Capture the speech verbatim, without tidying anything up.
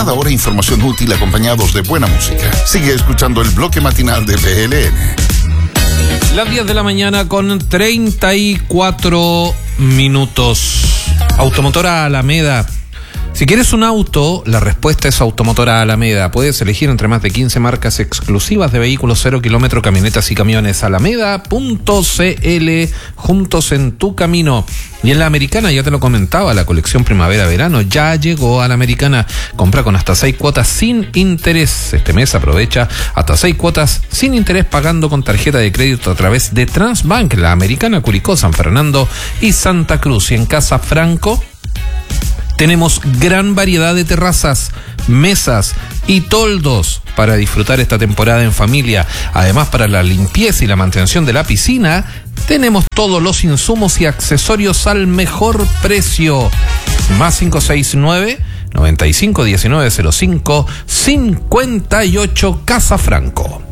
cada hora información útil acompañados de buena música. Sigue escuchando el bloque matinal de P L N. Las diez de la mañana con treinta y cuatro minutos. Automotora Alameda. Si quieres un auto, la respuesta es Automotora Alameda. Puedes elegir entre más de quince marcas exclusivas de vehículos cero kilómetro, camionetas y camiones. Alameda punto c l, juntos en tu camino. Y en la Americana, ya te lo comentaba, la colección primavera-verano ya llegó a la Americana. Compra con hasta seis cuotas sin interés. Este mes aprovecha hasta seis cuotas sin interés pagando con tarjeta de crédito a través de Transbank. La Americana, Curicó, San Fernando y Santa Cruz. Y en Casa Franco tenemos gran variedad de terrazas, mesas y toldos para disfrutar esta temporada en familia. Además, para la limpieza y la mantención de la piscina, tenemos todos los insumos y accesorios al mejor precio. Más cinco seis nueve, noventa y cinco diecinueve cero cinco cincuenta y ocho Casa Franco.